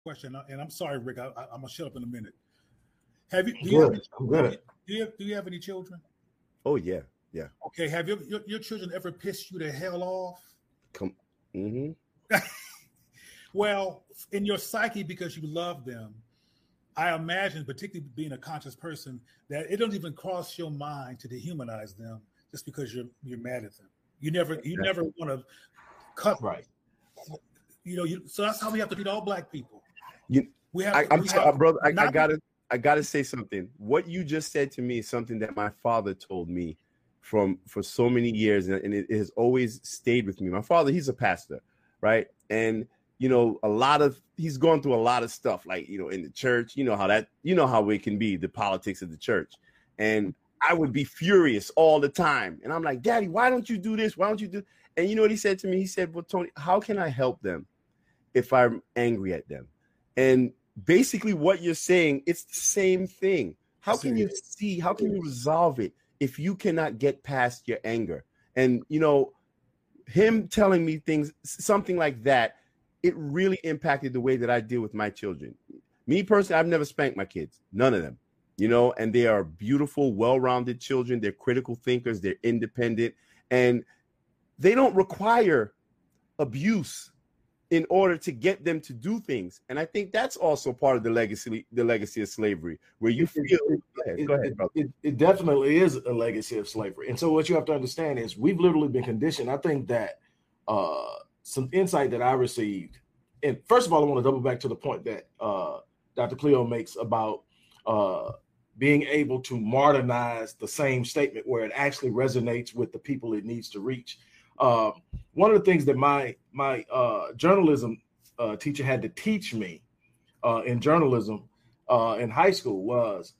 question, and I'm sorry, Rick. I'm gonna shut up in a minute. Have you? I'm good. I'm good. Do you have any children? Oh yeah, yeah. Okay. Have your children ever pissed you the hell off? Come. Mm-hmm. Well, in your psyche, because you love them, I imagine, particularly being a conscious person, that it doesn't even cross your mind to dehumanize them just because you're mad at them. You never want to cut right. So that's how we have to treat all black people. Brother. I gotta say something. What you just said to me is something that my father told me for so many years, and it has always stayed with me. My father, he's a pastor, right? And he's gone through a lot of stuff, like, in the church, how it can be, the politics of the church. And I would be furious all the time. And I'm like, Daddy, why don't you do this? Why don't you do? And you know what he said to me? He said, well, Tony, how can I help them if I'm angry at them? And basically what you're saying, it's the same thing. How can you resolve it if you cannot get past your anger? And, him telling me something like that, it really impacted the way that I deal with my children. Me personally, I've never spanked my kids, none of them, and they are beautiful, well-rounded children. They're critical thinkers. They're independent, and they don't require abuse in order to get them to do things. And I think that's also part of the legacy of slavery, where you feel. Go ahead, brother. It definitely is a legacy of slavery. And so what you have to understand is we've literally been conditioned. I think that some insight that I received, and first of all, I want to double back to the point that Dr. Cleo makes about being able to modernize the same statement where it actually resonates with the people it needs to reach. One of the things that my journalism teacher had to teach me in journalism in high school was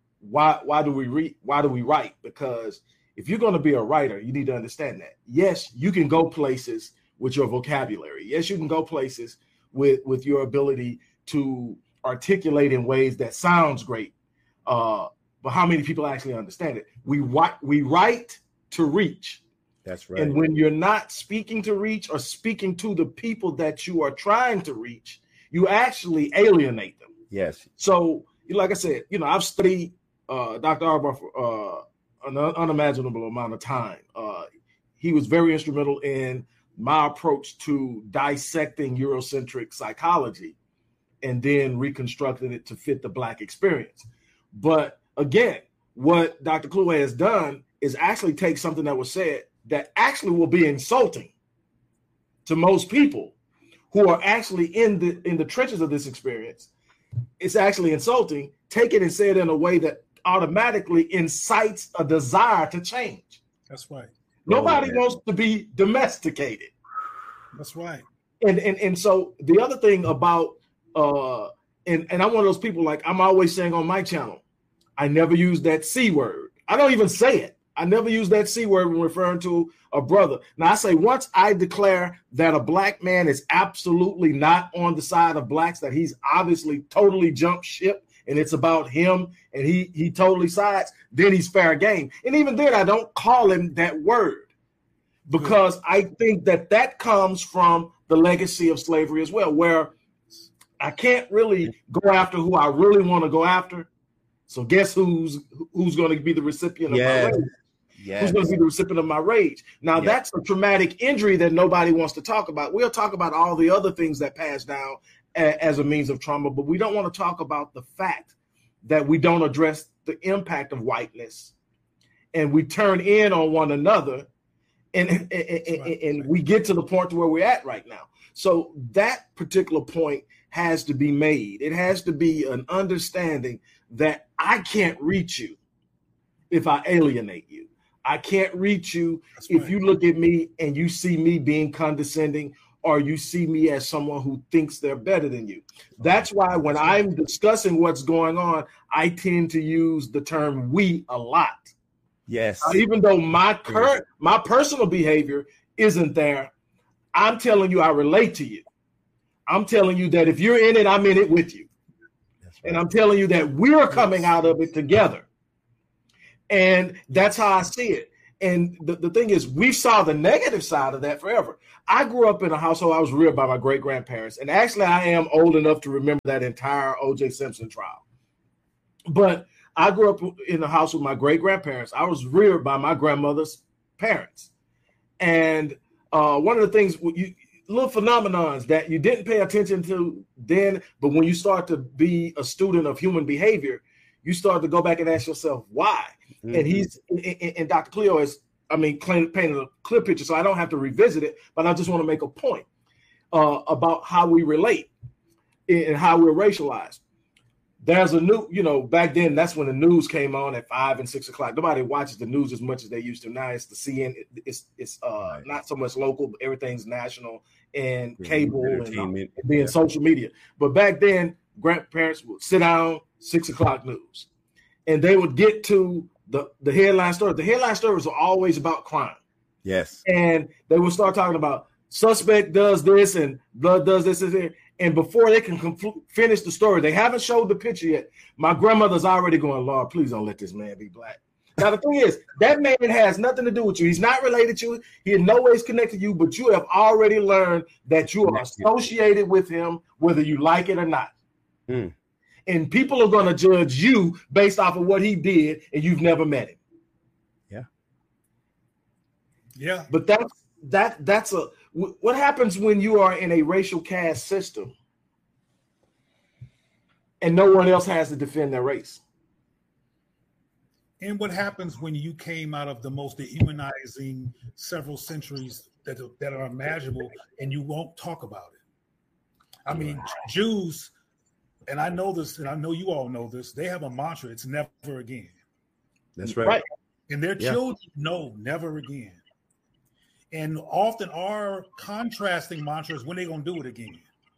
why do we read? Why do we write? Because if you're going to be a writer, you need to understand that. Yes, you can go places with your vocabulary. Yes, you can go places with your ability to articulate in ways that sounds great. But how many people actually understand it? We write to reach. That's right. And when you're not speaking to reach or speaking to the people that you are trying to reach, you actually alienate them. Yes. So, like I said, I've studied Dr. Auerbach for an unimaginable amount of time. He was very instrumental in my approach to dissecting Eurocentric psychology and then reconstructing it to fit the Black experience. But again, what Dr. Cleo has done is actually take something that was said that actually will be insulting to most people who are actually in the trenches of this experience. It's actually insulting. Take it and say it in a way that automatically incites a desire to change. That's right. Nobody wants to be domesticated. That's right. And so the other thing about and I'm one of those people, like I'm always saying on my channel, I never use that C word. I don't even say it. I never use that C word when referring to a brother. Now I say once I declare that a Black man is absolutely not on the side of Blacks, that he's obviously totally jumped ship and it's about him and he totally sides, then he's fair game. And even then I don't call him that word because I think that comes from the legacy of slavery as well, where I can't really go after who I really want to go after. So guess who's going to be the recipient of my rage? Yes. Who's going to be the recipient of my rage? Now, that's a traumatic injury that nobody wants to talk about. We'll talk about all the other things that pass down as a means of trauma, but we don't want to talk about the fact that we don't address the impact of whiteness and we turn in on one another and we get to the point to where we're at right now. So that particular point has to be made. It has to be an understanding that I can't reach you if I alienate you. I can't reach you if you look at me and you see me being condescending or you see me as someone who thinks they're better than you. That's why when I'm discussing what's going on, I tend to use the term we a lot. Yes. Even though my personal behavior isn't there, I'm telling you I relate to you. I'm telling you that if you're in it, I'm in it with you. Right. And I'm telling you that we're coming out of it together. And that's how I see it. And the thing is, we saw the negative side of that forever. I grew up in a household, I was reared by my great-grandparents. And actually, I am old enough to remember that entire O.J. Simpson trial. But I grew up in a house with my great-grandparents. I was reared by my grandmother's parents. And one of the things, little phenomenons that you didn't pay attention to then, but when you start to be a student of human behavior, you start to go back and ask yourself, why? Mm-hmm. And Dr. Cleo is, painted a clear picture, so I don't have to revisit it, but I just want to make a point about how we relate and how we're racialized. There's a new, back then, that's when the news came on at 5 and 6 o'clock. Nobody watches the news as much as they used to. Now it's the CN. It's not so much local, but everything's national and cable and being social media. But back then, grandparents would sit down, 6 o'clock news, and they would get to the headline story. The headline stories are always about crime. Yes. And they would start talking about suspect does this and blood does this and that. And before they can finish the story, they haven't showed the picture yet. My grandmother's already going, Lord, please don't let this man be black. Now, the thing is, that man has nothing to do with you. He's not related to you. He in no way is connected to you, but you have already learned that you are associated with him, whether you like it or not. Mm. And people are going to judge you based off of what he did, and you've never met him. Yeah. Yeah. But that's what happens when you are in a racial caste system and no one else has to defend their race? And what happens when you came out of the most dehumanizing several centuries that are imaginable and you won't talk about it? I mean, Jews, and I know this, and I know you all know this, they have a mantra, it's never again. That's right. And their children know never again. And often our contrasting mantra is when they're going to do it again,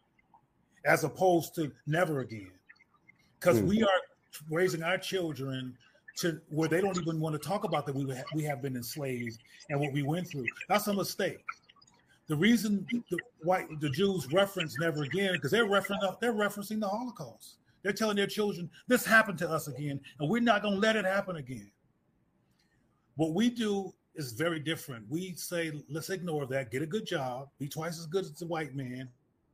as opposed to never again. Because we are raising our children to where they don't even want to talk about that we have been enslaved and what we went through. That's a mistake. The reason the Jews reference never again, because they're referencing the Holocaust. They're telling their children, this happened to us again, and we're not going to let it happen again. What we do is very different. We say, let's ignore that, get a good job, be twice as good as the white man,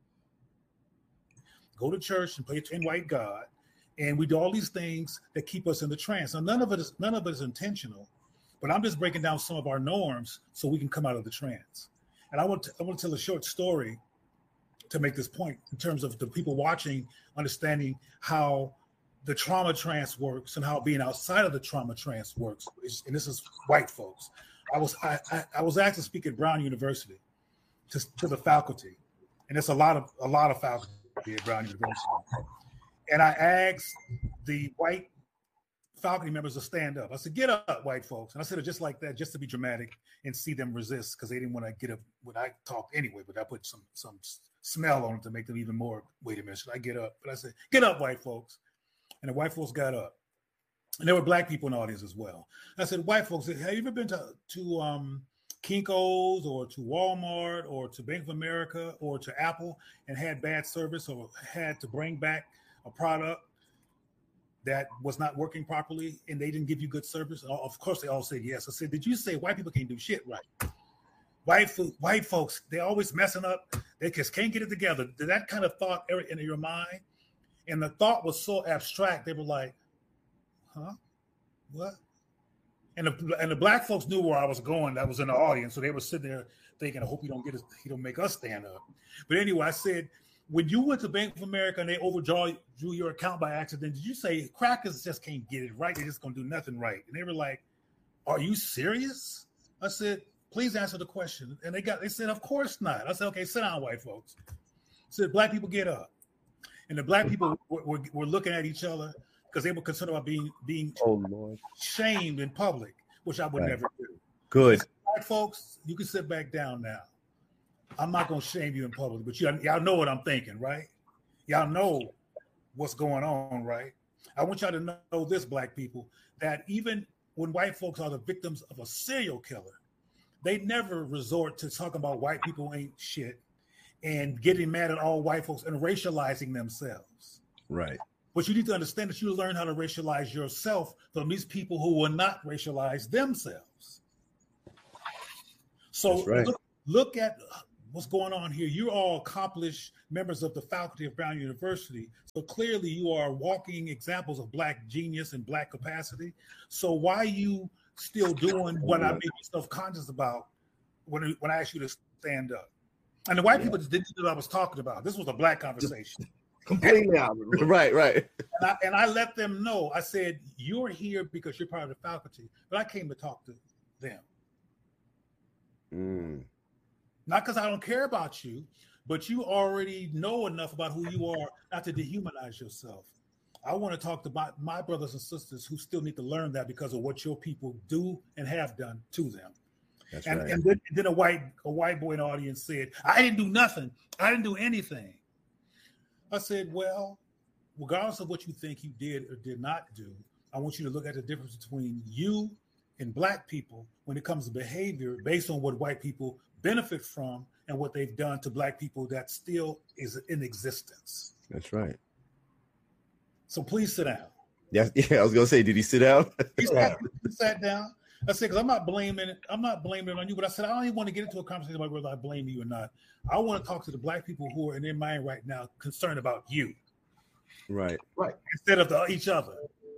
go to church and pray to a white God, and we do all these things that keep us in the trance. Now, none of it is intentional, but I'm just breaking down some of our norms so we can come out of the trance. And I want to tell a short story to make this point in terms of the people watching, understanding how the trauma trance works and how being outside of the trauma trance works. And this is white folks. I was asked to speak at Brown University to the faculty, and it's a lot of faculty at Brown University. And I asked the white faculty members to stand up. I said, "Get up, white folks." And I said it just like that, just to be dramatic and see them resist, because they didn't want to get up when I talked anyway. But I put some smell on it to make them even more. Wait a minute, should I get up? But I said, "Get up, white folks." And the white folks got up. And there were black people in the audience as well. I said, white folks, have you ever been to Kinko's or to Walmart or to Bank of America or to Apple and had bad service or had to bring back a product that was not working properly and they didn't give you good service? Of course, they all said yes. I said, did you say white people can't do shit right? White folks, they're always messing up. They just can't get it together. Did that kind of thought enter your mind? And the thought was so abstract. They were like, huh? What? And the black folks knew where I was going. That was in the audience, so they were sitting there thinking, "I hope he don't make us stand up." But anyway, I said, when you went to Bank of America and they drew your account by accident, did you say crackers just can't get it right? They're just gonna do nothing right? And they were like, "Are you serious?" I said, "Please answer the question." And they said, "Of course not." I said, "Okay, sit down, white folks." I said, "Black people, get up." And the black people were looking at each other, because they were concerned about being shamed in public, which I would never do. Good. Black folks, you can sit back down now. I'm not going to shame you in public, but y'all know what I'm thinking, right? Y'all know what's going on, right? I want y'all to know this, black people, that even when white folks are the victims of a serial killer, they never resort to talking about white people ain't shit and getting mad at all white folks and racializing themselves. Right. But you need to understand that you learn how to racialize yourself from these people who will not racialize themselves. So look at what's going on here. You're all accomplished members of the faculty of Brown University. So clearly you are walking examples of Black genius and Black capacity. So why are you still doing what I made you self-conscious about when I asked you to stand up? And the white people just didn't know what I was talking about. This was a Black conversation. Completely out of it. Right. And I let them know. I said, you're here because you're part of the faculty, but I came to talk to them. Not because I don't care about you, but you already know enough about who you are not to dehumanize yourself. I want to talk to my brothers and sisters who still need to learn that because of what your people do and have done to them. That's and, right. And then a white boy in the audience said, I didn't do nothing. I didn't do anything. I said, well, regardless of what you think you did or did not do, I want you to look at the difference between you and Black people when it comes to behavior based on what white people benefit from and what they've done to Black people that still is in existence. That's right. So please sit down. Yeah, I was gonna say, did he sit down? He sat down. I said, because I'm not blaming it on you, but I said, I don't even want to get into a conversation about whether I blame you or not. I want to talk to the Black people who are in their mind right now concerned about you. Right. Instead of each other.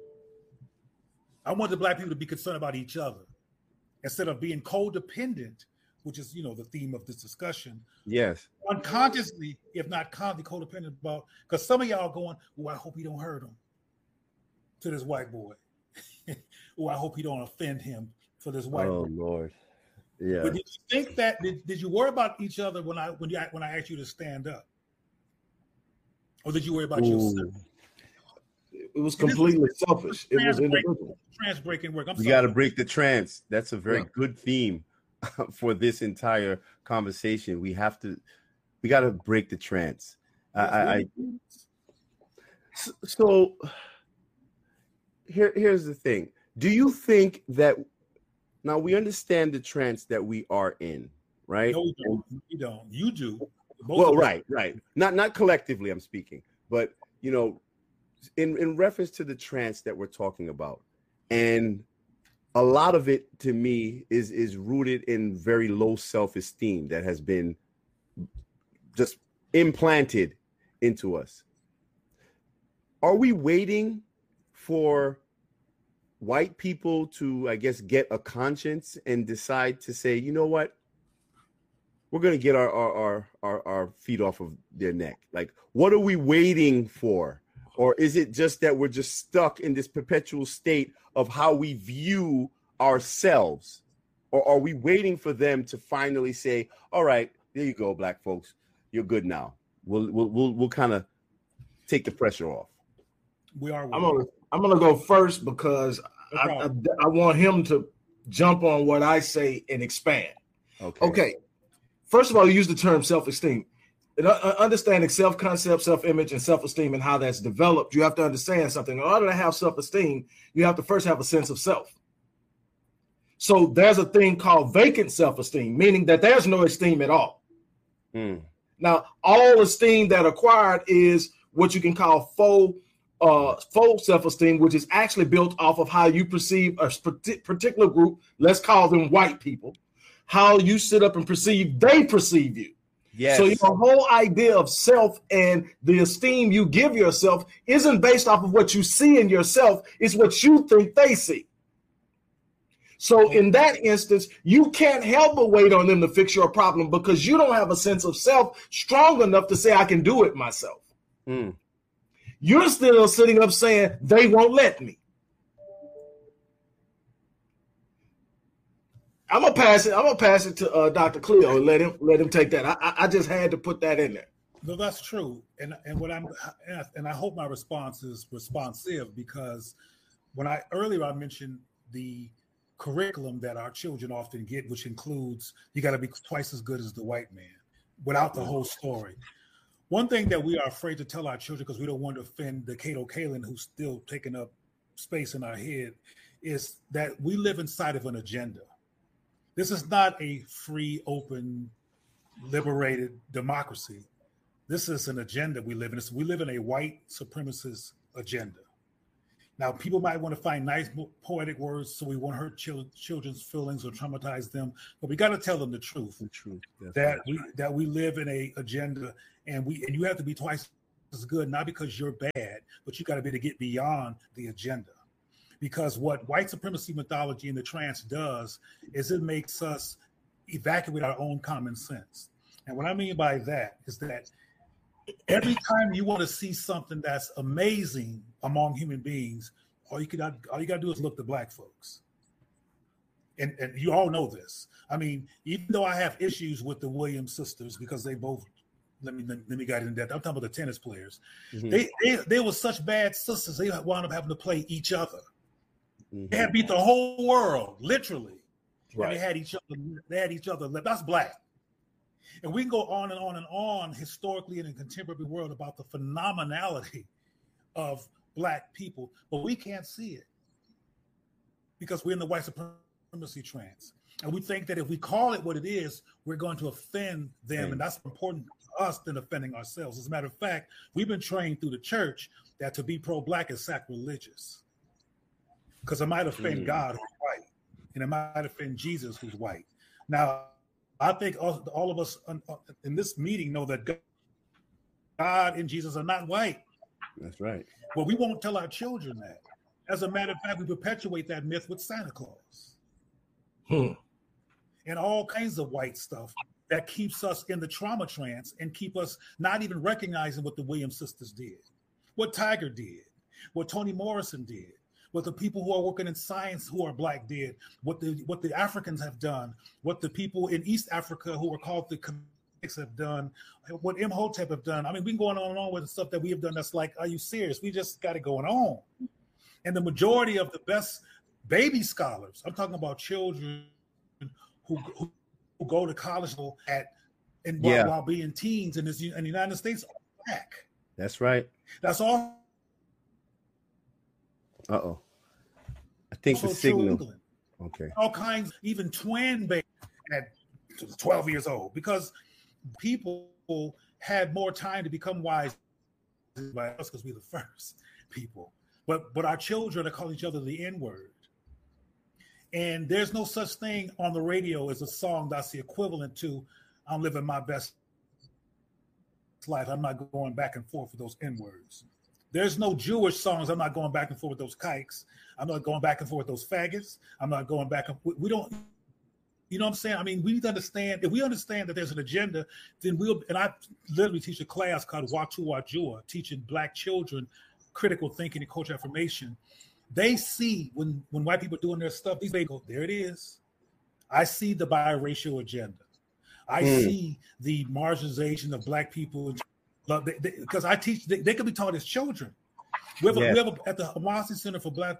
I want the Black people to be concerned about each other instead of being codependent, which is, the theme of this discussion. Yes. Unconsciously, if not consciously codependent about, because some of y'all going, oh, I hope he don't hurt him to this white boy. Oh, I hope he don't offend him for this white boy. Oh, Lord. Yeah. But did you think that, did you worry about each other when I asked you to stand up? Or did you worry about yourself? It was completely selfish. It was individual. Trance breaking work. You got to break the trance. That's a very good theme for this entire conversation. We got to break the trance. So here's the thing. Do you think that now we understand the trance that we are in, right? No, we don't. You don't. You do. Well, right. Not collectively, I'm speaking, but in reference to the trance that we're talking about, and a lot of it to me is rooted in very low self-esteem that has been just implanted into us. Are we waiting for white people to, I guess, get a conscience and decide to say, you know what? We're going to get our feet off of their neck. Like, what are we waiting for? Or is it just that we're just stuck in this perpetual state of how we view ourselves? Or are we waiting for them to finally say, all right, there you go, Black folks, you're good now. We'll kind of take the pressure off. I'm gonna go first because I want him to jump on what I say and expand. Okay. First of all, you use the term self-esteem. Understanding self-concept, self-image, and self-esteem and how that's developed, you have to understand something. In order to have self-esteem, you have to first have a sense of self. So there's a thing called vacant self-esteem, meaning that there's no esteem at all. Now, all esteem that acquired is what you can call faux self-esteem, which is actually built off of how you perceive a particular group, let's call them white people, how you sit up and they perceive you. Yes. So your whole idea of self and the esteem you give yourself isn't based off of what you see in yourself, it's what you think they see. So in that instance, you can't help but wait on them to fix your problem because you don't have a sense of self strong enough to say, I can do it myself. You're still sitting up saying, they won't let me. I'm gonna pass it to Dr. Cleo and let him take that. I just had to put that in there. No, that's true, and I hope my response is responsive because I mentioned the curriculum that our children often get, which includes you got to be twice as good as the white man, without the whole story. One thing that we are afraid to tell our children because we don't want to offend the Cato Kalin who's still taking up space in our head is that we live inside of an agenda. This is not a free, open, liberated democracy. This is an agenda we live in. We live in a white supremacist agenda. Now, people might want to find nice poetic words, so we won't hurt children's feelings or traumatize them. But we got to tell them the truth. The truth that we live in a agenda, and you have to be twice as good, not because you're bad, but you got to be able to get beyond the agenda. Because what white supremacy mythology in the trance does is it makes us evacuate our own common sense. And what I mean by that is that every time you want to see something that's amazing among human beings, all you got to do is look to black folks. And you all know this. I mean, even though I have issues with the Williams sisters because they both, let me get into that. I'm talking about the tennis players. Mm-hmm. They were such bad sisters. They wound up having to play each other. Mm-hmm. They had beat the whole world, literally. Right. And they had each other. They had each other. That's black. And we can go on and on and on historically in the contemporary world about the phenomenality of black people, but we can't see it because we're in the white supremacy trance. And we think that if we call it what it is, we're going to offend them. Right. And that's more important to us than offending ourselves. As a matter of fact, we've been trained through the church that to be pro-black is sacrilegious because it might offend God, who's white, and it might offend Jesus, who's white. Now, I think all of us in this meeting know that God and Jesus are not white. That's right. But we won't tell our children that. As a matter of fact, we perpetuate that myth with Santa Claus. And all kinds of white stuff that keeps us in the trauma trance and keep us not even recognizing what the Williams sisters did, what Tiger did, what Toni Morrison did, what the people who are working in science who are black did, what the Africans have done, what the people in East Africa who are called the Kemetic have done, what Imhotep have done. I mean, we can go on and on with the stuff that we have done that's like, are you serious? We just got it going on. And the majority of the best baby scholars, I'm talking about children who go to college while being teens in the United States are black. That's right. That's all. Uh-oh. I think the signal. Okay. All kinds, even twin babies at 12 years old, because people had more time to become wise by us because we're the first people. But our children are calling each other the N-word. And there's no such thing on the radio as a song that's the equivalent to I'm living my best life. I'm not going back and forth with those N-words. There's no Jewish songs. I'm not going back and forth with those kikes. I'm not going back and forth with those faggots. I'm not going back and we don't, you know what I'm saying? I mean, we need to understand, if we understand that there's an agenda, then and I literally teach a class called Watu Wajua, teaching black children critical thinking and cultural affirmation. They see when white people are doing their stuff, they go, there it is. I see the biracial agenda. I see the marginalization of black people. Because I teach, they can be taught as children. We have at the Hamasi Center for Black,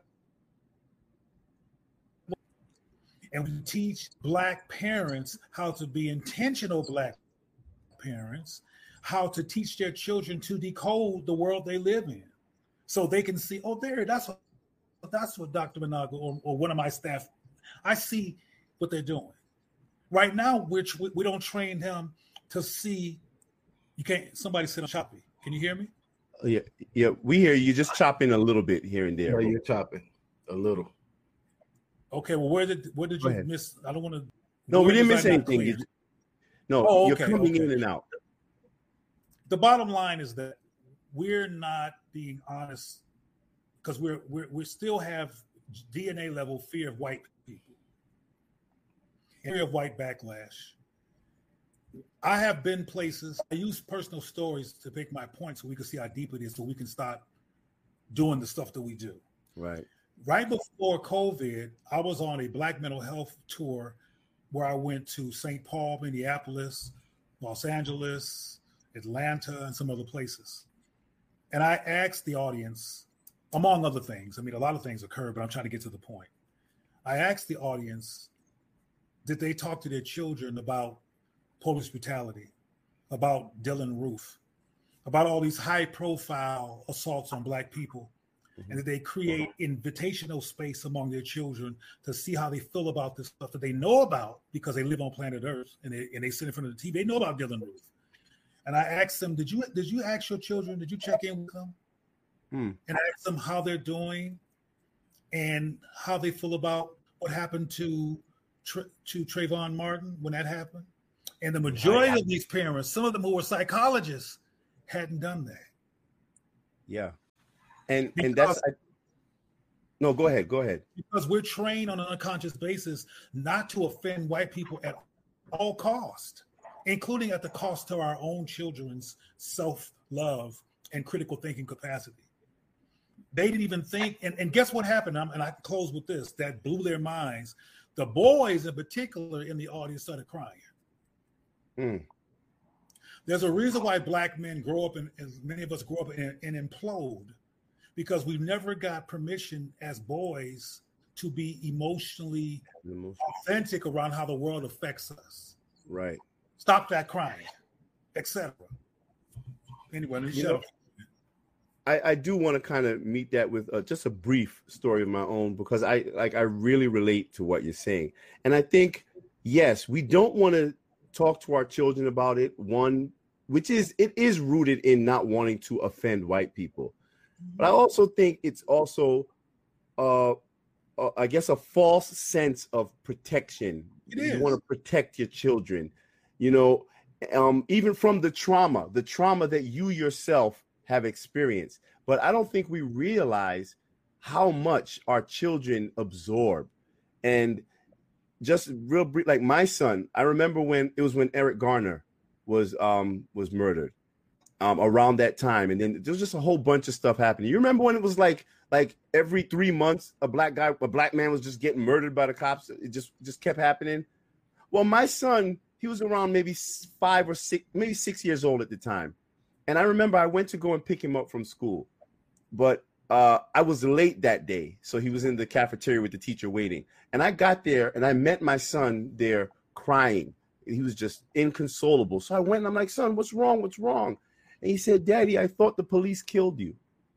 and we teach black parents how to be intentional black parents, how to teach their children to decode the world they live in, so they can see, oh, that's what Dr. Managa or one of my staff, I see what they're doing. Right now, which we don't train them to see. You can't. Somebody said I'm choppy. Can you hear me? Yeah. We hear you. Just chopping a little bit here and there. Yeah, you're chopping a little. Okay. Well, where did you miss? I don't want to. No, we didn't miss anything. You're coming in and out. The bottom line is that we're not being honest because we still have DNA level fear of white people, fear of white backlash. I have been places. I use personal stories to make my point so we can see how deep it is, so we can start doing the stuff that we do. Right. Right before COVID, I was on a Black mental health tour where I went to St. Paul, Minneapolis, Los Angeles, Atlanta, and some other places. And I asked the audience, among other things, I mean, a lot of things occurred, but I'm trying to get to the point. I asked the audience, did they talk to their children about police brutality, about Dylan Roof, about all these high-profile assaults on black people, and that they create invitational space among their children to see how they feel about this stuff that they know about because they live on planet Earth and they sit in front of the TV. They know about Dylan Roof. And I asked them, did you ask your children, did you check in with them? and ask them how they're doing and how they feel about what happened to Trayvon Martin when that happened. And the majority of these parents, some of them who were psychologists, hadn't done that. Yeah. And that's no, go ahead. Because we're trained on an unconscious basis not to offend white people at all cost, including at the cost to our own children's self-love and critical thinking capacity. They didn't even think, and guess what happened? And I can close with this, that blew their minds. The boys in particular in the audience started crying. There's a reason why black men grow up, and many of us grow up and implode, because we never got permission as boys to be emotionally authentic around how the world affects us. Right. Stop that crying, etc. Anyway, I do want to kind of meet that with just a brief story of my own, because I really relate to what you're saying. And I think, yes, we don't want to talk to our children about it. One, which is, it is rooted in not wanting to offend white people. But I also think it's also, I guess, a false sense of protection. You want to protect your children, even from the trauma that you yourself have experienced. But I don't think we realize how much our children absorb. And just real brief, like my son, I remember when Eric Garner was murdered. Around that time, and then there was just a whole bunch of stuff happening. You remember when it was like every 3 months a black man was just getting murdered by the cops? It just kept happening. Well, my son, he was around maybe 5 or 6, maybe 6 years old at the time, and I remember I went to go and pick him up from school, but I was late that day, so he was in the cafeteria with the teacher waiting, and I got there and I met my son there crying. He was just inconsolable. So I went and I'm like, son, what's wrong? And he said, Daddy, I thought the police killed you.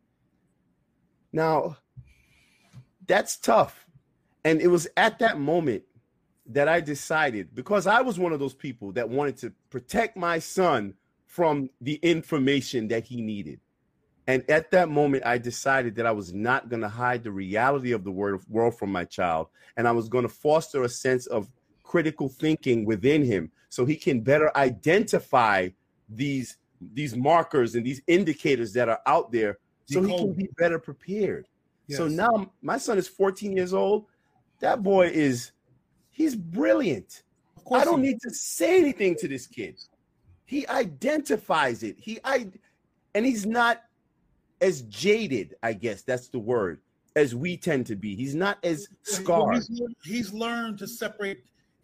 Now, that's tough. And it was at that moment that I decided, because I was one of those people that wanted to protect my son from the information that he needed. And at that moment, I decided that I was not going to hide the reality of the world from my child. And I was going to foster a sense of critical thinking within him so he can better identify these markers and these indicators that are out there, so he can be better prepared. Yes. So now my son is 14 years old. That boy he's brilliant. I don't need to say anything to this kid. He identifies it. And he's not as jaded, I guess that's the word, as we tend to be. He's not as scarred. He's learned to separate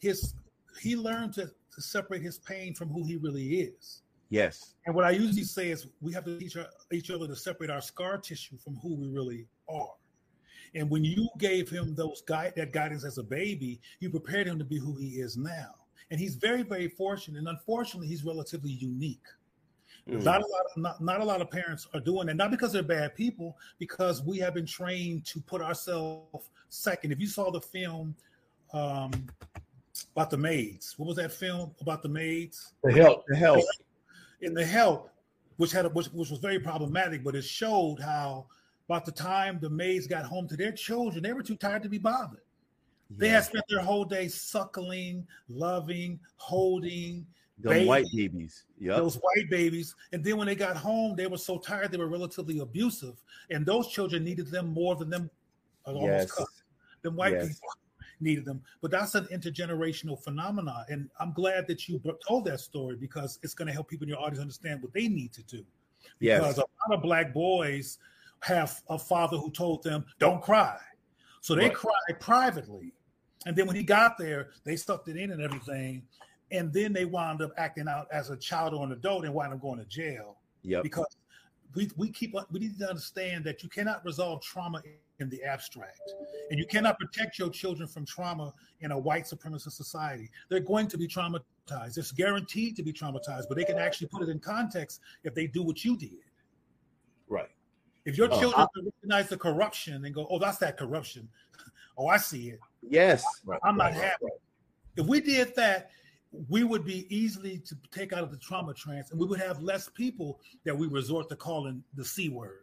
separate his pain from who he really is. Yes. And what I usually say is we have to teach each other to separate our scar tissue from who we really are. And when you gave him that guidance as a baby, you prepared him to be who he is now. And he's very, very fortunate. And unfortunately, he's relatively unique. Not a lot of parents are doing that, not because they're bad people, because we have been trained to put ourselves second. If you saw the film about the maids, what was that film about the maids? The Help. In The Help, which was very problematic, but it showed how about the time the maids got home to their children, they were too tired to be bothered. Yeah. They had spent their whole day suckling, loving, holding those white babies. Yep. Those white babies. And then when they got home, they were so tired, they were relatively abusive. And those children needed them more than them. Almost them white people needed them. But that's an intergenerational phenomenon. And I'm glad that you told that story, because it's going to help people in your audience understand what they need to do. Because a lot of black boys have a father who told them, don't cry. So they cried privately. And then when he got there, they sucked it in and everything. And then they wound up acting out as a child or an adult and wound up going to jail. Yep. Because we need to understand that you cannot resolve trauma in the abstract. And you cannot protect your children from trauma in a white supremacist society. They're going to be traumatized. It's guaranteed to be traumatized, but they can actually put it in context if they do what you did. Right. If your children recognize the corruption and go, oh, that's that corruption. Oh, I see it. Yes. I'm not happy. If we did that, we would be easily to take out of the trauma trance, and we would have less people that we resort to calling the C word.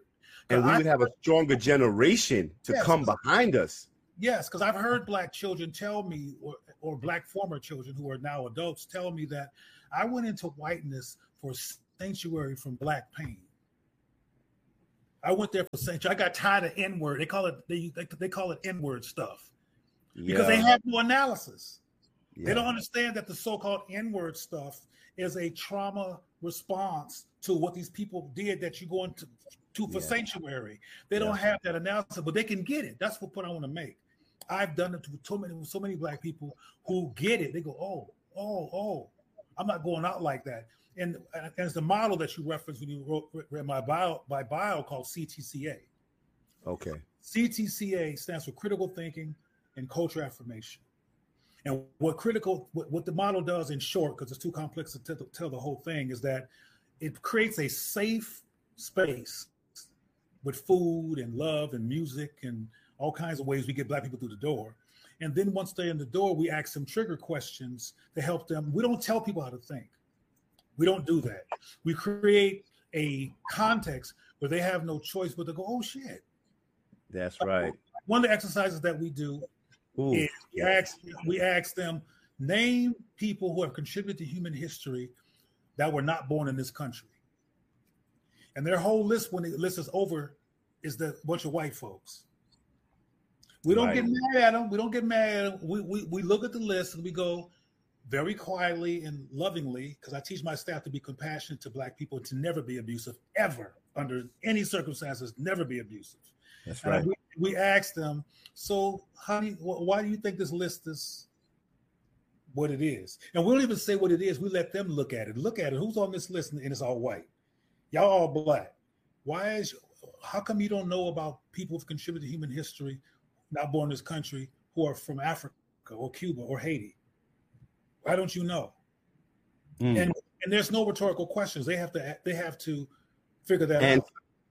And we would have a stronger generation to come behind us. Yes, because I've heard Black children tell me, or Black former children who are now adults tell me that I went into whiteness for sanctuary from Black pain. I went there for sanctuary. I got tired of N-word. They call it N-word stuff because they have no analysis. Yeah. They don't understand that the so-called N-word stuff is a trauma response to what these people did that you go into for sanctuary. They don't have that analysis, but they can get it. That's what point I want to make. I've done it to so many Black people who get it. They go, oh, I'm not going out like that. And as the model that you referenced when you read my bio called CTCA. Okay. CTCA stands for critical thinking and culture affirmation. And what the model does in short, because it's too complex to tell the whole thing, is that it creates a safe space with food and love and music and all kinds of ways we get Black people through the door. And then once they're in the door, we ask them trigger questions to help them. We don't tell people how to think. We don't do that. We create a context where they have no choice but to go, oh, shit. That's right. One of the exercises that we do is we ask them, name people who have contributed to human history that were not born in this country. And their whole list, when the list is over, is the bunch of white folks. We don't get mad at them. We don't get mad at them. We look at the list and we go very quietly and lovingly, because I teach my staff to be compassionate to Black people and to never be abusive, ever, under any circumstances, never be abusive. That's right. And we ask them, so why do you think this list is what it is? And we don't even say what it is. We let them look at it. Look at it. Who's on this list? And it's all white. Y'all all Black. How come you don't know about people who've contributed to human history, not born in this country, who are from Africa or Cuba or Haiti? Why don't you know? And there's no rhetorical questions. They have to figure that out.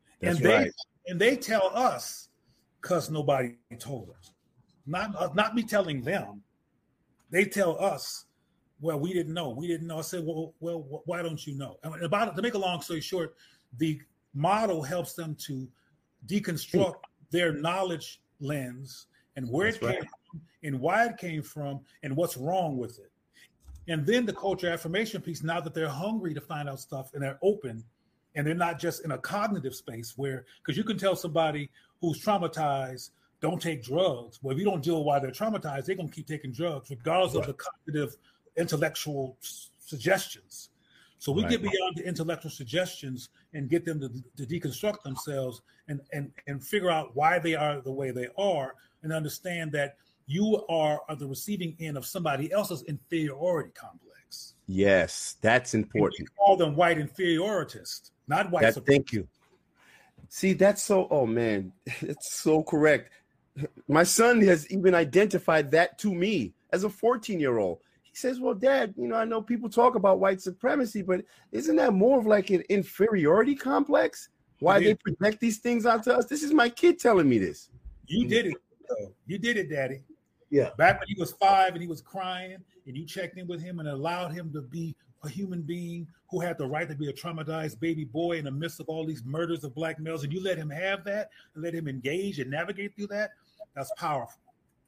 And they tell us because nobody told us. Not me telling them. They tell us, well, we didn't know. I said, well, why don't you know? And to make a long story short, the model helps them to deconstruct their knowledge lens and where it came from and why it came from and what's wrong with it. And then the culture affirmation piece, now that they're hungry to find out stuff and they're open and they're not just in a cognitive space because you can tell somebody who's traumatized, don't take drugs. Well, if you don't deal with why they're traumatized, they're going to keep taking drugs regardless of the cognitive intellectual suggestions. So we get beyond the intellectual suggestions and get them to deconstruct themselves and figure out why they are the way they are and understand that you are the receiving end of somebody else's inferiority complex. Yes, that's important. And we call them white inferioritists, not white supremacists. Thank you. See, that's so, oh man, it's so correct. My son has even identified that to me as a 14-year-old. He says, well, Dad, I know people talk about white supremacy, but isn't that more of like an inferiority complex? Why they project these things onto us? This is my kid telling me this. You did it, though. You did it, Daddy. Yeah. Back when he was 5 and he was crying and you checked in with him and allowed him to be a human being who had the right to be a traumatized baby boy in the midst of all these murders of Black males, and you let him have that and let him engage and navigate through that, that's powerful.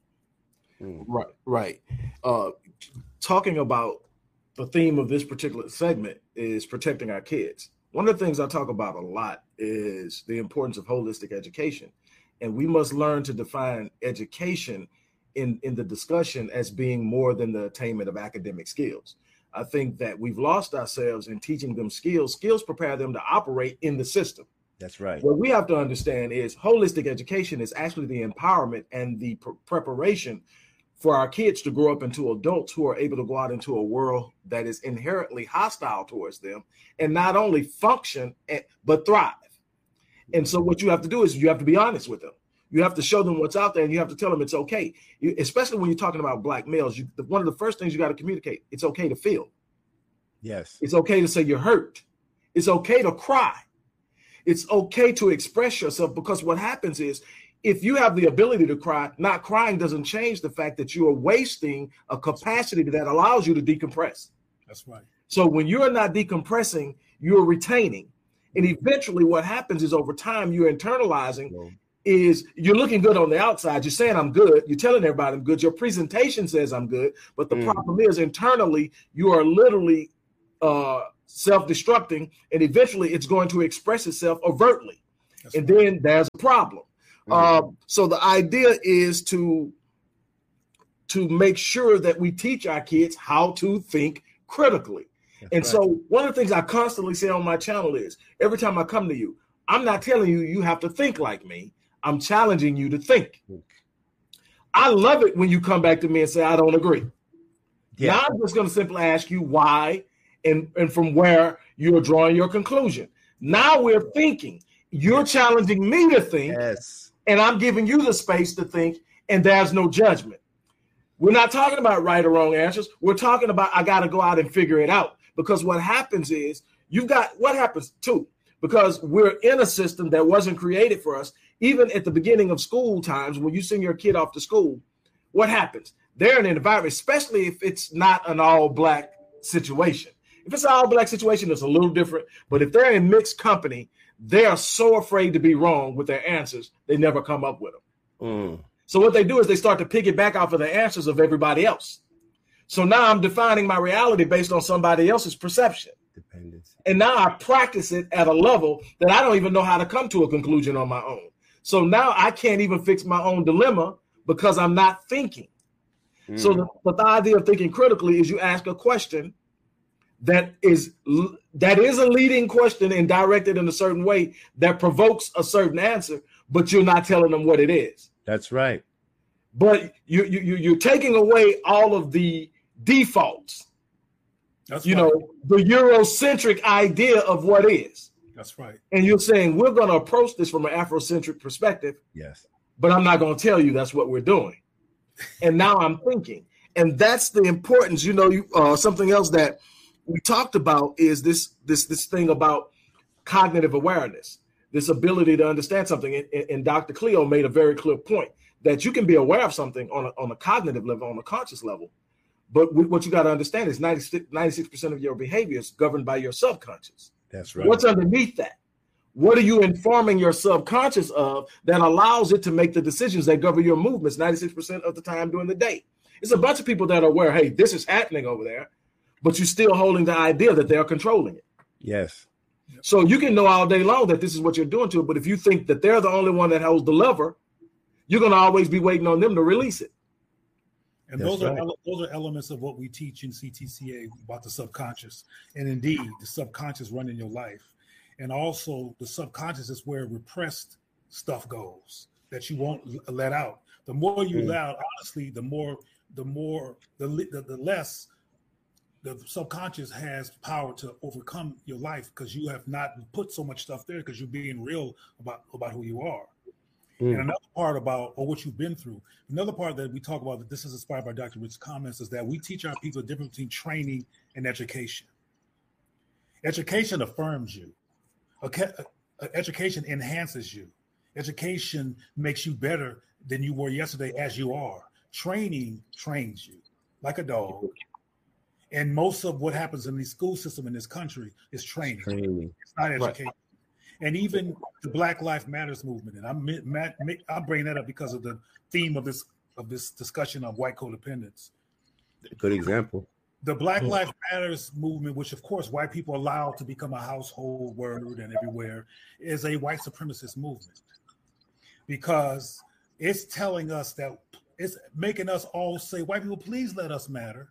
Right. Talking about the theme of this particular segment is protecting our kids. One of the things I talk about a lot is the importance of holistic education. And we must learn to define education in the discussion as being more than the attainment of academic skills. I think that we've lost ourselves in teaching them skills. Skills prepare them to operate in the system. That's right. What we have to understand is holistic education is actually the empowerment and the preparation for our kids to grow up into adults who are able to go out into a world that is inherently hostile towards them and not only function, but thrive. And so what you have to do is you have to be honest with them. You have to show them what's out there and you have to tell them it's okay. Especially when you're talking about Black males, one of the first things you got to communicate, it's okay to feel. Yes. It's okay to say you're hurt. It's okay to cry. It's okay to express yourself, because what happens is if you have the ability to cry, not crying doesn't change the fact that you are wasting a capacity that allows you to decompress. That's right. So when you're not decompressing, you're retaining. And eventually what happens is over time you're internalizing is you're looking good on the outside. You're saying I'm good. You're telling everybody I'm good. Your presentation says I'm good. But the problem is internally you are literally self-destructing, and eventually it's going to express itself overtly. Then there's a problem. So the idea is to make sure that we teach our kids how to think critically. So one of the things I constantly say on my channel is every time I come to you, I'm not telling you you have to think like me. I'm challenging you to think. I love it when you come back to me and say, I don't agree. Now I'm just going to simply ask you why and from where you're drawing your conclusion. Now we're thinking. You're challenging me to think, and I'm giving you the space to think, and there's no judgment. We're not talking about right or wrong answers. We're talking about I got to go out and figure it out. Because what happens is what happens too, because we're in a system that wasn't created for us. Even at the beginning of school times, when you send your kid off to school, what happens? They're in an environment, especially if it's not an all-black situation. If it's an all-black situation, it's a little different. But if they're in mixed company, they are so afraid to be wrong with their answers, they never come up with them. So what they do is they start to piggyback off of the answers of everybody else. So now I'm defining my reality based on somebody else's perception. Dependence. And now I practice it at a level that I don't even know how to come to a conclusion on my own. So now I can't even fix my own dilemma because I'm not thinking. So the idea of thinking critically is you ask a question that is a leading question and directed in a certain way that provokes a certain answer, but you're not telling them what it is. That's right. But you're taking away all of the defaults. That's the Eurocentric idea of what is. That's right. And you're saying we're going to approach this from an Afrocentric perspective. Yes. But I'm not going to tell you that's what we're doing. And now I'm thinking. And that's the importance. Something else that we talked about is this thing about cognitive awareness, this ability to understand something. And Dr. Cleo made a very clear point that you can be aware of something on a cognitive level, on a conscious level. But what you got to understand is 96% of your behavior is governed by your subconscious. That's right. What's underneath that? What are you informing your subconscious of that allows it to make the decisions that govern your movements 96% of the time during the day? It's a bunch of people that are aware, hey, this is happening over there, but you're still holding the idea that they're controlling it. Yes. So you can know all day long that this is what you're doing to it, but if you think that they're the only one that holds the lever, you're going to always be waiting on them to release it. And those are elements of what we teach in CTCA about the subconscious. And indeed, the subconscious running your life. And also the subconscious is where repressed stuff goes that you won't let out. The more you let out, honestly, the less the subconscious has power to overcome your life because you have not put so much stuff there because you're being real about who you are. And another part about what you've been through, another part that we talk about that this is inspired by Dr. Rich's comments is that we teach our people the difference between training and education. Education affirms you. Education enhances you. Education makes you better than you were yesterday as you are. Training trains you like a dog. And most of what happens in the school system in this country is training. It's not education. Right. And even the Black Lives Matters movement, and I'm bringing that up because of the theme of this discussion of white codependence. Good example. The Black Lives Matters movement, which of course white people allow to become a household word and everywhere, is a white supremacist movement because it's telling us that it's making us all say, white people, please let us matter.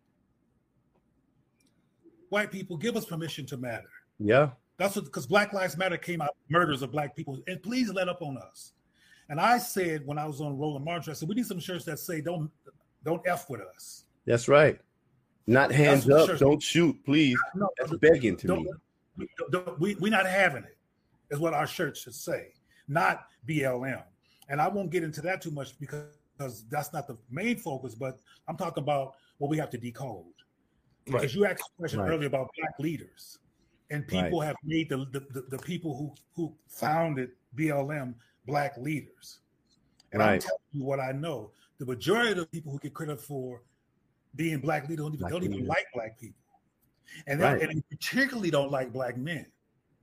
White people, give us permission to matter. Yeah. That's what, because Black Lives Matter came out, murders of black people, and please let up on us. And I said when I was on Roland Martin, I said we need some shirts that say don't F with us. That's right. Not hands up, don't shoot, please. No, that's begging to me. We're not having it, is what our shirts should say, not BLM. And I won't get into that too much because that's not the main focus, but I'm talking about what we have to decode. Right. Because you asked a question earlier about black leaders. And people have made the people who founded BLM black leaders. And I'm telling you what I know. The majority of the people who get credit for being black leaders don't even like black people. And they particularly don't like black men.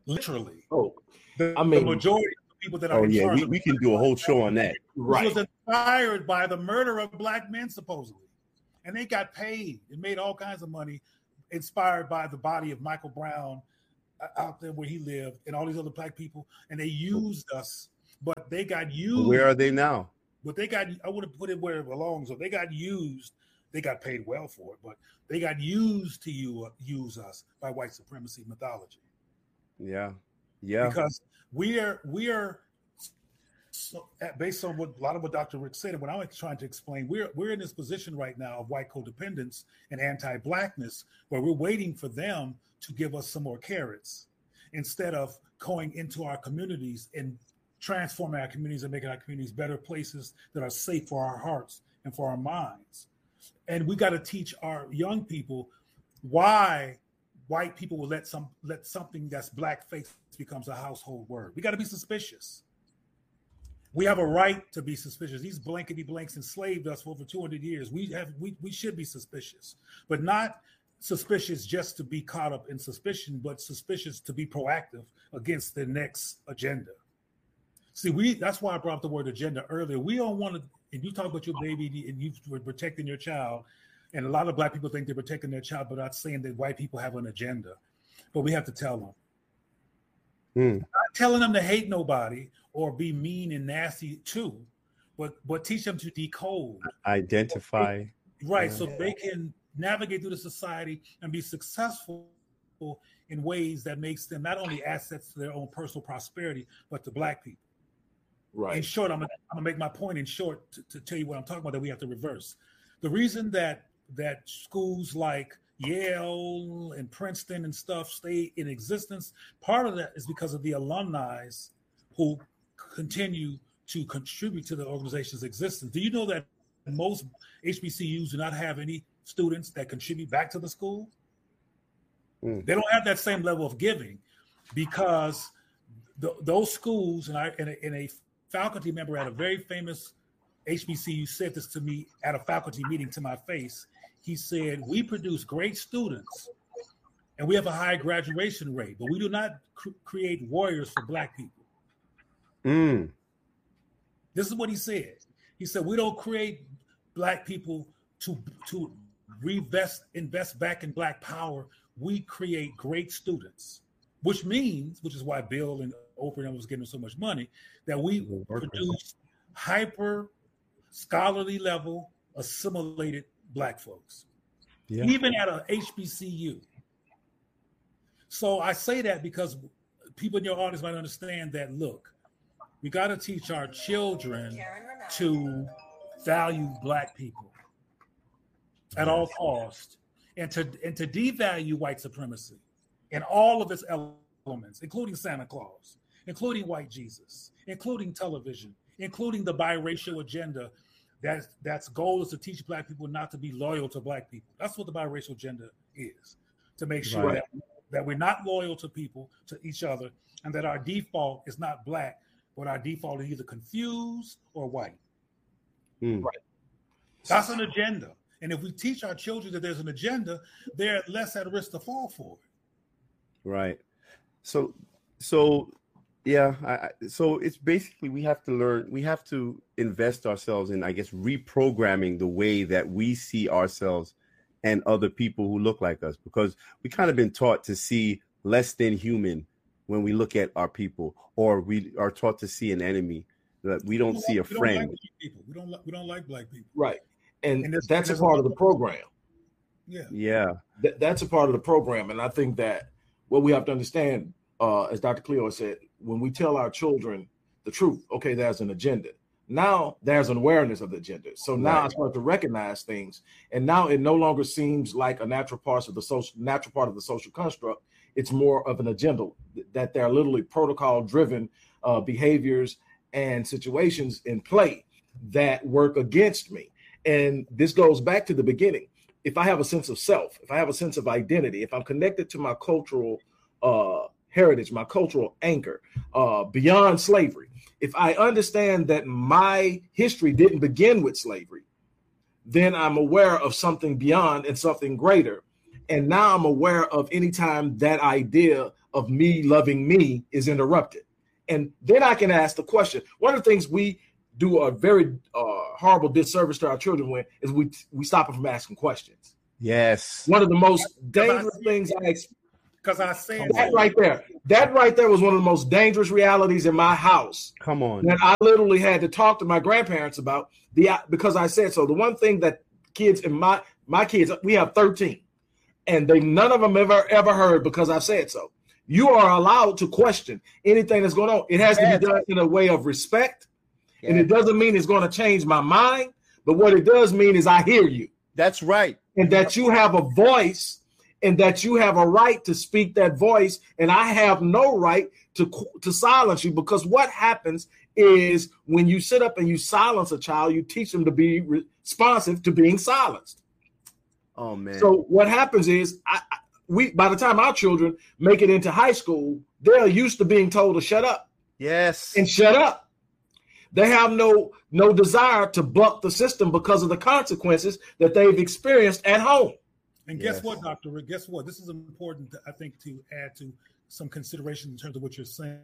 literally. Oh, the majority of the people that are in charge. We can do a whole show on that. Right. Which was inspired by the murder of black men, supposedly. And they got paid and made all kinds of money, inspired by the body of Michael Brown out there where he lived and all these other black people. And they used us, but they got used. Where are they now? But they got, I would have put it where it belongs. So they got used. They got paid well for it, but they got used to use us by white supremacy mythology. Yeah. Because we are so, based on a lot of what Dr. Rick said, and what I was trying to explain, we're in this position right now of white codependence and anti-blackness, where we're waiting for them to give us some more carrots instead of going into our communities and transforming our communities and making our communities better places that are safe for our hearts and for our minds. And we got to teach our young people why white people will let something that's blackface becomes a household word. We got to be suspicious. We have a right to be suspicious. These blankety blanks enslaved us for over 200 years. We should be suspicious, but not suspicious just to be caught up in suspicion, but suspicious to be proactive against the next agenda. See, that's why I brought up the word agenda earlier. We don't want to, and you talk about your baby and you were protecting your child, and a lot of black people think they're protecting their child, but not saying that white people have an agenda. But we have to tell them. Not telling them to hate nobody or be mean and nasty too, but teach them to decode. Identify. Right, so they can navigate through the society and be successful in ways that makes them not only assets to their own personal prosperity, but to black people. Right. In short, I'm gonna make my point in short to tell you what I'm talking about that we have to reverse. The reason that schools like Yale and Princeton and stuff stay in existence, part of that is because of the alumni who continue to contribute to the organization's existence. Do you know that most HBCUs do not have any students that contribute back to the school? They don't have that same level of giving because those schools, and a faculty member at a very famous HBCU said this to me at a faculty meeting to my face. He said, we produce great students and we have a high graduation rate, but we do not create warriors for black people. This is what he said. He said, we don't create black people to invest back in black power. We create great students, which is why Bill and Oprah was getting so much money, that we produce hyper scholarly level assimilated black folks, even at a HBCU. So I say that because people in your audience might understand that, look, we got to teach our children to value black people at all costs and to devalue white supremacy in all of its elements, including Santa Claus, including white Jesus, including television, including the biracial agenda. That's goal is to teach black people not to be loyal to black people. That's what the biracial agenda is, to make sure that we're not loyal to people, to each other, and that our default is not black, but our default is either confused or white. Right. That's an agenda. And if we teach our children that there's an agenda, they're less at risk to fall for it. Right. So it's basically we have to learn, we have to invest ourselves in, I guess, reprogramming the way that we see ourselves and other people who look like us, because we kind of been taught to see less than human when we look at our people, or we are taught to see an enemy, that we don't see a friend. We don't like black people. Right. And that's a part of the program. Yeah. That's a part of the program. And I think that what we have to understand, as Dr. Cleo said, when we tell our children the truth, okay, there's an agenda. Now there's an awareness of the agenda. So now I start to recognize things. And now it no longer seems like a natural part of the social construct. It's more of an agenda, that there are literally protocol-driven behaviors and situations in play that work against me. And this goes back to the beginning. If I have a sense of self, if I have a sense of identity, if I'm connected to my cultural heritage, my cultural anchor, beyond slavery, if I understand that my history didn't begin with slavery, then I'm aware of something beyond and something greater. And now I'm aware of any time that idea of me loving me is interrupted. And then I can ask the question. One of the things we do a very horrible disservice to our children with is we stop them from asking questions. Yes. One of the most dangerous things because I say that right there was one of the most dangerous realities in my house. Come on. That I literally had to talk to my grandparents about because I said so. The one thing that kids in my kids, we have 13, and none of them ever heard because I said so. You are allowed to question anything that's going on. It has to be done in a way of respect. Yes. And it doesn't mean it's going to change my mind. But what it does mean is I hear you. That's right. And that you have a voice and that you have a right to speak that voice. And I have no right to silence you, because what happens is when you sit up and you silence a child, you teach them to be responsive to being silenced. Oh, man. So what happens is by the time our children make it into high school, they're used to being told to shut up. Yes. And shut up. They have no desire to buck the system because of the consequences that they've experienced at home. And guess what, Dr. Rick? Guess what? This is important, I think, to add to some consideration in terms of what you're saying.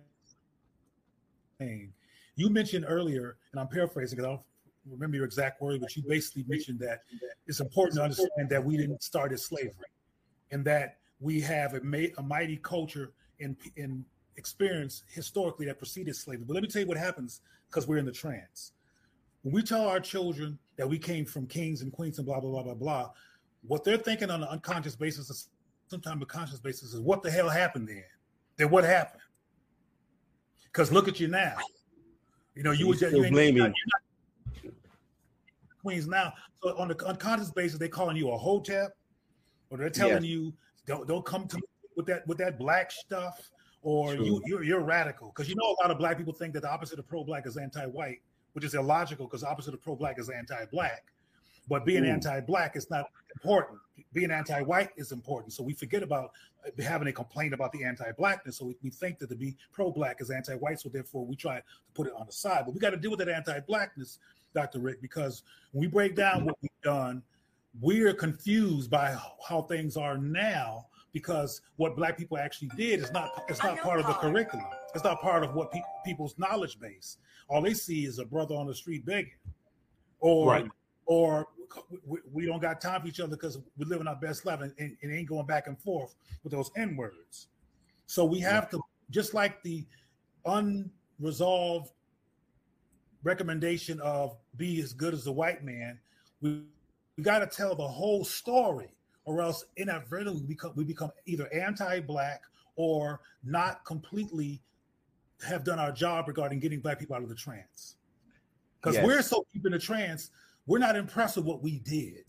You mentioned earlier, and I'm paraphrasing because I don't remember your exact word, but you basically mentioned that it's important to understand that we didn't start as slavery, and that we have a mighty culture in experience historically that preceded slavery. But let me tell you what happens because we're in the trance. When we tell our children that we came from kings and queens and blah, blah, blah, blah, blah, what they're thinking on an unconscious basis, sometimes a conscious basis, is what the hell happened then? Then what happened? Because look at you now. You know, you blaming queens now. So on the unconscious basis, they're calling you a hotep, or they're telling you don't come to with that black stuff, or you're radical. Because you know a lot of black people think that the opposite of pro-black is anti-white, which is illogical because the opposite of pro-black is anti-black. But being anti-black is not important. Being anti-white is important. So we forget about having a complaint about the anti-blackness. So we think that to be pro-black is anti-white. So therefore we try to put it on the side. But we got to deal with that anti-blackness, Dr. Rick, because when we break down what we've done, we're confused by how things are now, because what black people actually did is not part of the curriculum. It's not part of what people's knowledge base. All they see is a brother on the street begging, or we don't got time for each other because we're living our best life and ain't going back and forth with those N words. So we have to, just like the unresolved recommendation of be as good as the white man, we got to tell the whole story, or else inadvertently we become either anti-black or not completely have done our job regarding getting black people out of the trance. Because we're so deep in the trance, we're not impressed with what we did.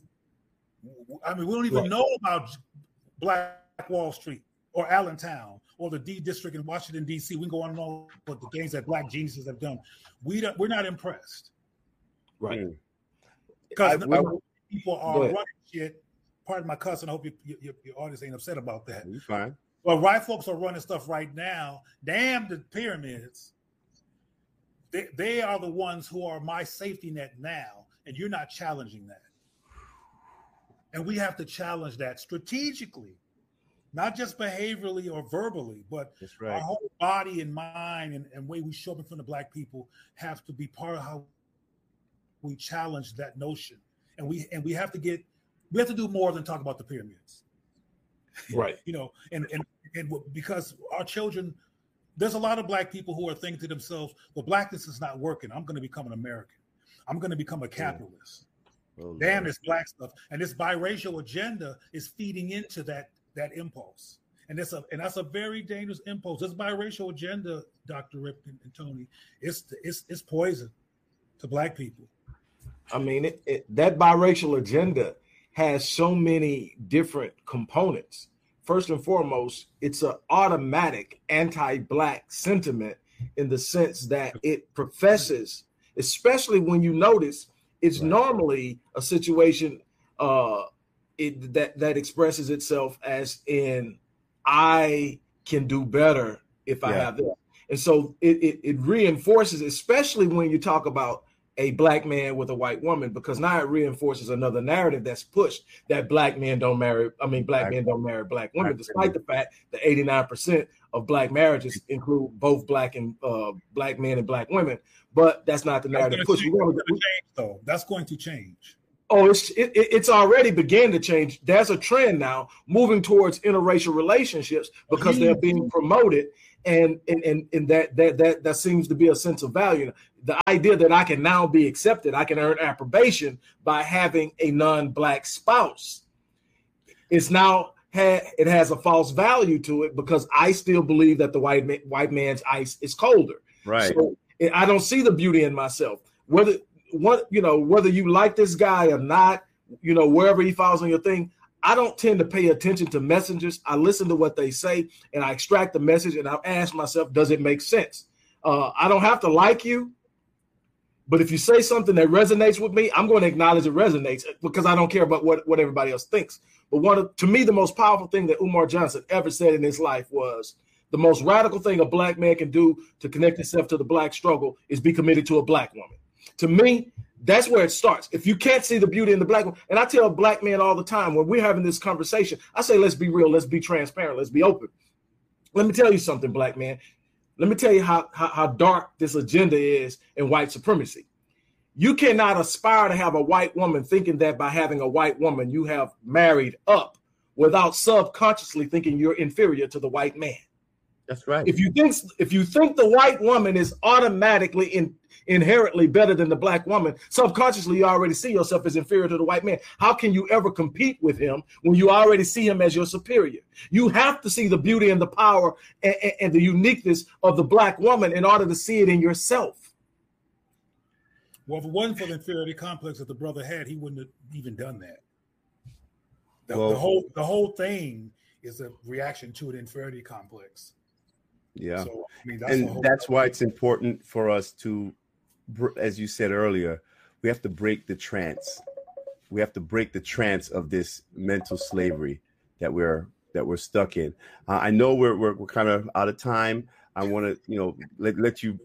I mean, we don't even know about Black Wall Street or Allentown or the D District in Washington, D.C. We can go on and on with the things that black geniuses have done. We're not impressed. Right. Because people are running shit. Pardon my cuss, and I hope your audience ain't upset about that. You're fine. Well, white folks are running stuff right now. Damn the pyramids. They are the ones who are my safety net now, and you're not challenging that. And we have to challenge that strategically, not just behaviorally or verbally, but our whole body and mind and way we show up in front of black people have to be part of how we challenge that notion. And we have to do more than talk about the pyramids. Right. You know, and because our children, there's a lot of black people who are thinking to themselves, well, blackness is not working. I'm going to become an American. I'm going to become a capitalist. Damn this black stuff. And this biracial agenda is feeding into that impulse. And that's a very dangerous impulse. This biracial agenda, Dr. Rip and Tony, it's poison to black people. I mean, that biracial agenda has so many different components. First and foremost, it's an automatic anti-black sentiment in the sense that it professes, especially when you notice it's normally a situation that expresses itself as in, I can do better if I have this. And so it reinforces, especially when you talk about a black man with a white woman, because now it reinforces another narrative that's pushed that black men don't marry black women, despite the fact that 89% of black marriages include both black men and black women. But that's not the narrative pushed. That's going to change. Oh, it's already began to change. There's a trend now moving towards interracial relationships because they're being promoted, and that seems to be a sense of value. The idea that I can now be accepted, I can earn approbation by having a non-black spouse, it's now it has a false value to it because I still believe that the white man's ice is colder. Right. So I don't see the beauty in myself. Whether you like this guy or not, wherever he falls on your thing, I don't tend to pay attention to messengers. I listen to what they say and I extract the message and I ask myself, does it make sense? I don't have to like you, but if you say something that resonates with me, I'm going to acknowledge it resonates because I don't care about what everybody else thinks. But to me, the most powerful thing that Umar Johnson ever said in his life was the most radical thing a black man can do to connect himself to the black struggle is be committed to a black woman. To me, that's where it starts. If you can't see the beauty in the black woman, and I tell black men all the time when we're having this conversation, I say, let's be real, let's be transparent, let's be open. Let me tell you something, black man. Let me tell you how dark this agenda is in white supremacy. You cannot aspire to have a white woman thinking that by having a white woman, you have married up without subconsciously thinking you're inferior to the white man. That's right. If you think the white woman is automatically inherently better than the black woman, subconsciously you already see yourself as inferior to the white man. How can you ever compete with him when you already see him as your superior? You have to see the beauty and the power and the uniqueness of the black woman in order to see it in yourself. Well, if it wasn't for the inferiority complex that the brother had, he wouldn't have even done that. The whole thing is a reaction to an inferiority complex. Yeah. So, that's why it's important for us to, as you said earlier, we have to break the trance. We have to break the trance of this mental slavery that we're stuck in. I know we're kind of out of time. I want to, let you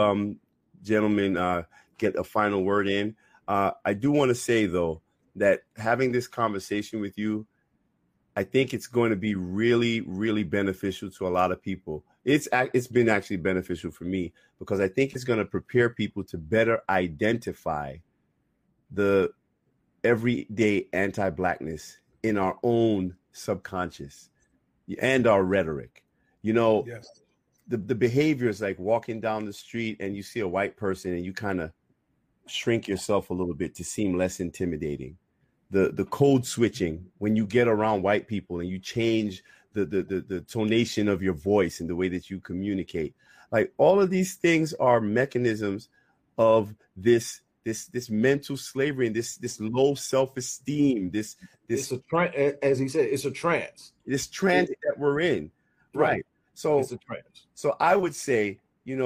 gentlemen get a final word in. I do want to say though that having this conversation with you, I think it's going to be really, really beneficial to a lot of people. It's been actually beneficial for me because I think it's going to prepare people to better identify the everyday anti-blackness in our own subconscious and our rhetoric. Yes. The behaviors like walking down the street and you see a white person and you kind of shrink yourself a little bit to seem less intimidating. The code switching when you get around white people and you change the tonation of your voice and the way that you communicate. Like all of these things are mechanisms of this mental slavery and this low self-esteem, this as he said, it's a trance. This trance that we're in. Right. So it's a trance. So I would say,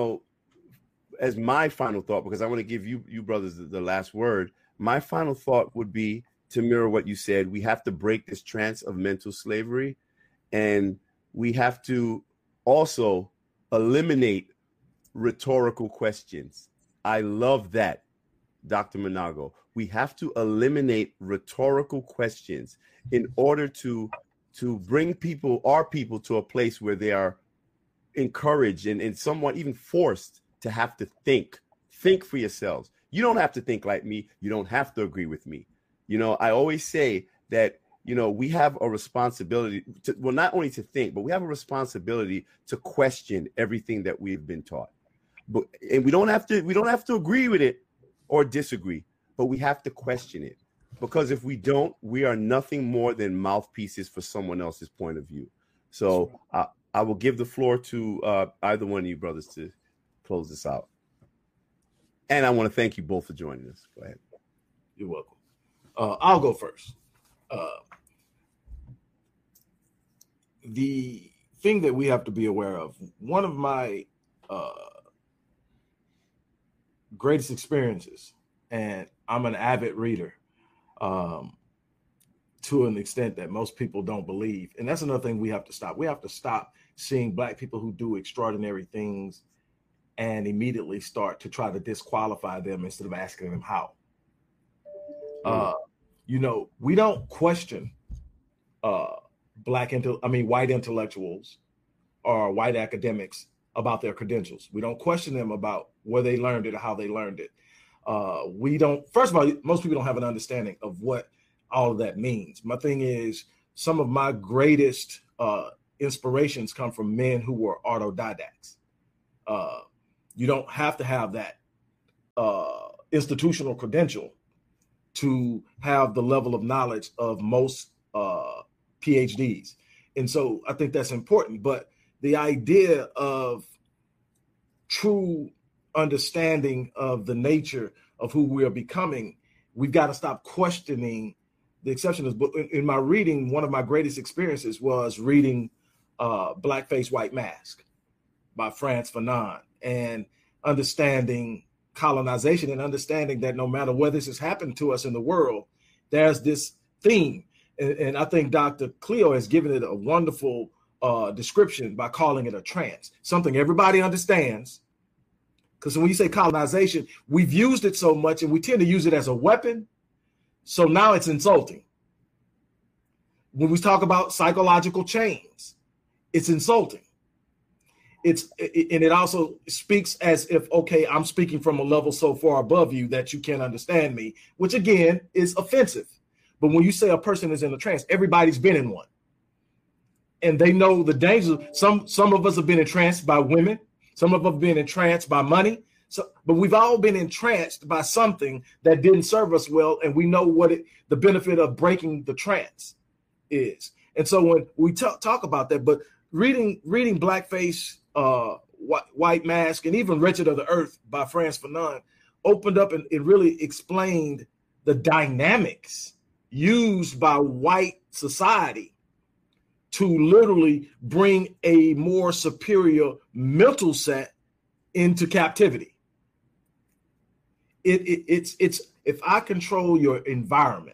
as my final thought, because I want to give you brothers the last word, my final thought would be to mirror what you said. We have to break this trance of mental slavery, and we have to also eliminate rhetorical questions. I love that, Dr. Manago. We have to eliminate rhetorical questions in order to bring our people to a place where they are encouraged and somewhat even forced to have to think for yourselves. You don't have to think like me. You don't have to agree with me. I always say that, we have a responsibility to, well, not only to think, but we have a responsibility to question everything that we've been taught. And we don't have to agree with it or disagree, but we have to question it. Because if we don't, we are nothing more than mouthpieces for someone else's point of view. So I will give the floor to either one of you brothers to close this out. And I want to thank you both for joining us. Go ahead. You're welcome. I'll go first. The thing that we have to be aware of, one of my greatest experiences, and I'm an avid reader to an extent that most people don't believe. And that's another thing we have to stop. We have to stop seeing Black people who do extraordinary things and immediately start to try to disqualify them instead of asking them how. We don't question white intellectuals or white academics about their credentials. We don't question them about where they learned it or how they learned it. First of all, most people don't have an understanding of what all of that means. My thing is, some of my greatest inspirations come from men who were autodidacts. You don't have to have that institutional credential to have the level of knowledge of most PhDs. And so I think that's important. But the idea of true understanding of the nature of who we are becoming, we've got to stop questioning the exceptions. But in my reading, one of my greatest experiences was reading Blackface White Mask by Frantz Fanon, and understanding colonization and understanding that no matter where this has happened to us in the world, there's this theme. And I think Dr. Cleo has given it a wonderful description by calling it a trance, something everybody understands. Because when you say colonization, we've used it so much and we tend to use it as a weapon. So now it's insulting. When we talk about psychological chains, it's insulting. And it also speaks as if, okay, I'm speaking from a level so far above you that you can't understand me, which again is offensive. But when you say a person is in a trance, everybody's been in one. And they know the dangers. Some of us have been entranced by women. Some of us have been entranced by money. But we've all been entranced by something that didn't serve us well. And we know what the benefit of breaking the trance is. And so when we talk about that, but reading Blackface, White Mask, and even Wretched of the Earth by Frantz Fanon opened up and it really explained the dynamics used by white society to literally bring a more superior mental set into captivity. It's if I control your environment,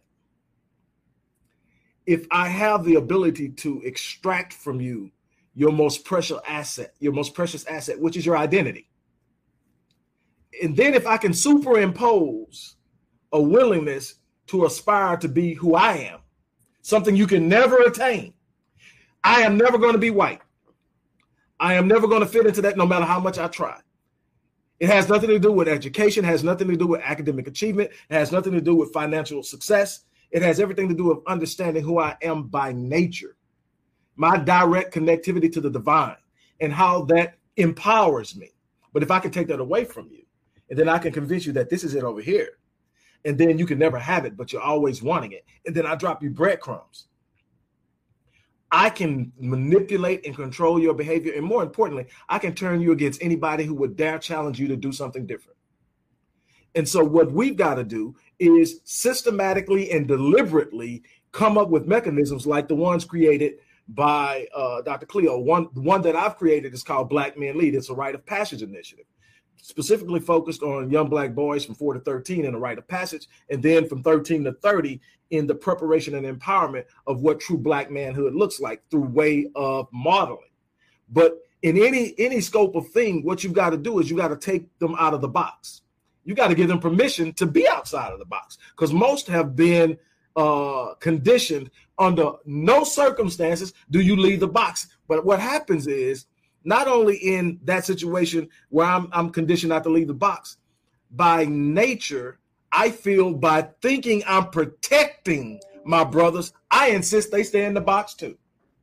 if I have the ability to extract from you your most precious asset, which is your identity. And then if I can superimpose a willingness to aspire to be who I am, something you can never attain. I am never going to be white. I am never going to fit into that no matter how much I try. It has nothing to do with education, it has nothing to do with academic achievement, it has nothing to do with financial success. It has everything to do with understanding who I am by nature, my direct connectivity to the divine and how that empowers me. But if I can take that away from you, and then I can convince you that this is it over here, and then you can never have it, but you're always wanting it, and then I drop you breadcrumbs, I can manipulate and control your behavior. And more importantly, I can turn you against anybody who would dare challenge you to do something different. And so what we've got to do is systematically and deliberately come up with mechanisms like the ones created by Dr. Cleo. One that I've created is called Black Men Lead. It's a rite of passage initiative, specifically focused on young Black boys from 4 to 13 in a rite of passage, and then from 13 to 30 in the preparation and empowerment of what true Black manhood looks like through way of modeling. But in any scope of thing, what you've got to do is you got to take them out of the box. You got to give them permission to be outside of the box, because most have been conditioned under no circumstances do you leave the box. But what happens is, not only in that situation where I'm conditioned not to leave the box, by nature, I feel by thinking I'm protecting my brothers, I insist they stay in the box too.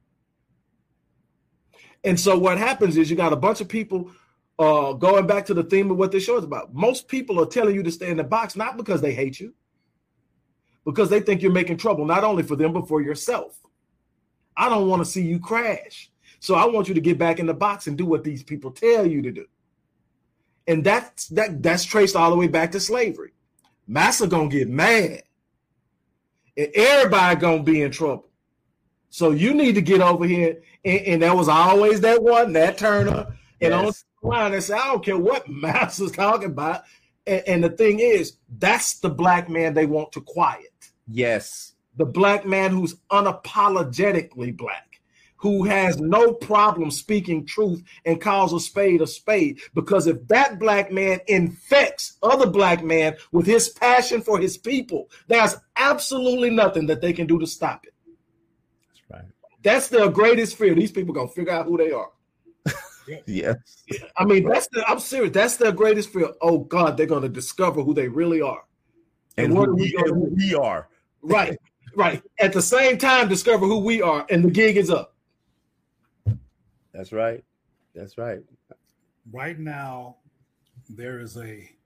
And so what happens is you got a bunch of people going back to the theme of what this show is about. Most people are telling you to stay in the box, not because they hate you, because they think you're making trouble, not only for them, but for yourself. I don't want to see you crash. So I want you to get back in the box and do what these people tell you to do. And that's traced all the way back to slavery. Massa gonna get mad. And everybody gonna be in trouble. So you need to get over here. And there was always that one, Nat Turner, and on the line and say, I don't care what Massa's talking about. And the thing is, that's the Black man they want to quiet. Yes. The Black man who's unapologetically Black. who has no problem speaking truth and calls a spade, because if that black man infects other black men with his passion for his people, there's absolutely nothing that they can do to stop it. That's right. That's their greatest fear. These people gonna figure out who they are. Yes. I mean, I'm serious. That's their greatest fear. Oh God, they're gonna discover who they really are. And who we are. Right. Right. At the same time, discover who we are, and the gig is up. That's right. That's right. Right now, there is a